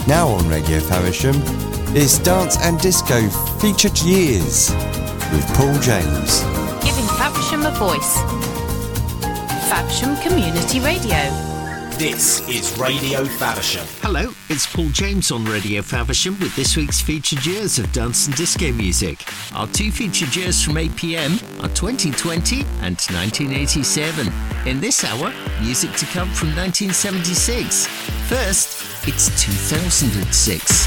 Now on Radio Faversham, it's Dance and Disco Featured Years with Paul James. Giving Faversham a voice. Faversham Community Radio. This is Radio Faversham. Hello, it's Paul James on Radio Faversham with this week's featured years of dance and disco music. Our two featured years from 8pm are 2020 and 1987. In this hour, music to come from 1976. First, it's 2006.